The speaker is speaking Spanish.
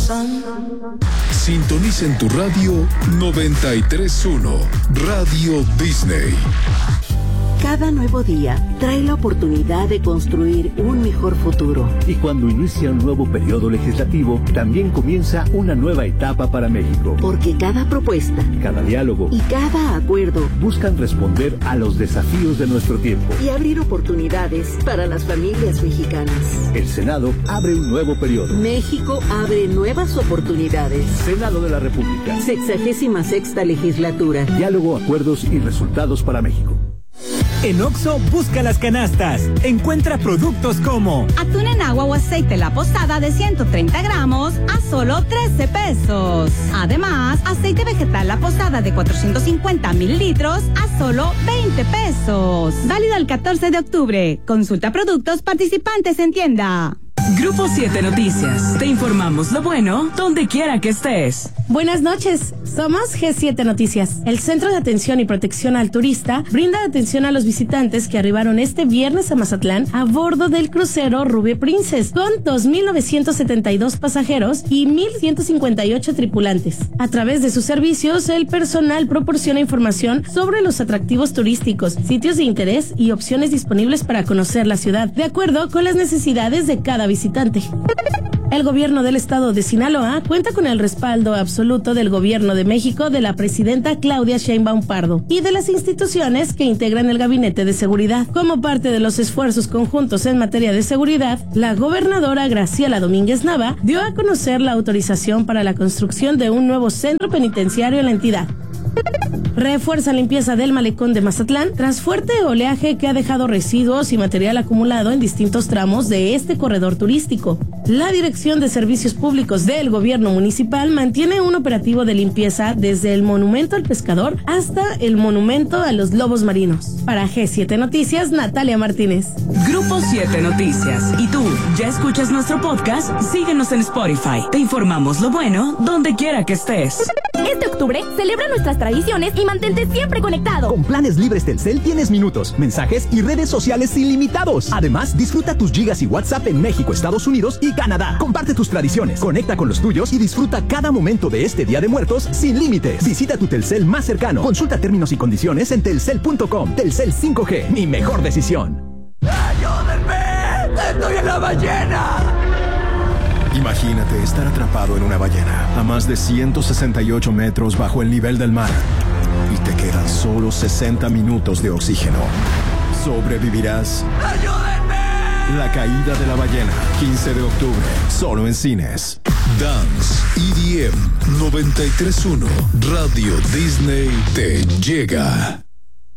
Sintoniza en tu radio 93.1 Radio Disney. Cada nuevo día trae la oportunidad de construir un mejor futuro. Y cuando inicia un nuevo periodo legislativo, también comienza una nueva etapa para México. Porque cada propuesta, cada diálogo y cada acuerdo buscan responder a los desafíos de nuestro tiempo y abrir oportunidades para las familias mexicanas. El Senado abre un nuevo periodo. México abre nuevas oportunidades. Senado de la República. 66ª legislatura. Diálogo, acuerdos y resultados para México. En Oxxo, busca las canastas. Encuentra productos como atún en agua o aceite La Posada de 130 gramos a solo 13 pesos. Además, aceite vegetal La Posada de 450 mililitros a solo 20 pesos. Válido el 14 de octubre. Consulta productos participantes en tienda. Grupo 7 Noticias. Te informamos lo bueno donde quiera que estés. Buenas noches. Somos G7 Noticias. El Centro de Atención y Protección al Turista brinda atención a los visitantes que arribaron este viernes a Mazatlán a bordo del crucero Ruby Princess con 2,972 pasajeros y 1,158 tripulantes. A través de sus servicios, el personal proporciona información sobre los atractivos turísticos, sitios de interés y opciones disponibles para conocer la ciudad, de acuerdo con las necesidades de cada visitante. El gobierno del estado de Sinaloa cuenta con el respaldo absoluto del gobierno de México, de la presidenta Claudia Sheinbaum Pardo y de las instituciones que integran el gabinete de seguridad. Como parte de los esfuerzos conjuntos en materia de seguridad, la gobernadora Graciela Domínguez Nava dio a conocer la autorización para la construcción de un nuevo centro penitenciario en la entidad. Refuerza limpieza del malecón de Mazatlán tras fuerte oleaje que ha dejado residuos y material acumulado en distintos tramos de este corredor turístico. La Dirección de Servicios Públicos del Gobierno Municipal mantiene un operativo de limpieza desde el Monumento al Pescador hasta el Monumento a los Lobos Marinos. Para G7 Noticias, Natalia Martínez. Grupo 7 Noticias. ¿Y tú, ya escuchas nuestro podcast? Síguenos en Spotify. Te informamos lo bueno donde quiera que estés. Este octubre, celebra nuestras tradiciones y mantente siempre conectado. Con planes libres Telcel tienes minutos, mensajes y redes sociales ilimitados. Además, disfruta tus gigas y WhatsApp en México, Estados Unidos y Canadá. Comparte tus tradiciones, conecta con los tuyos y disfruta cada momento de este Día de Muertos sin límites. Visita tu Telcel más cercano. Consulta términos y condiciones en telcel.com. Telcel 5G, mi mejor decisión. ¡Ayúdenme! ¡Estoy en la ballena! Imagínate estar atrapado en una ballena a más de 168 metros bajo el nivel del mar y te quedan solo 60 minutos de oxígeno. ¿Sobrevivirás? ¡Ayúdenme! La caída de la ballena, 15 de octubre, solo en cines. Dance EDM 93.1 Radio Disney te llega.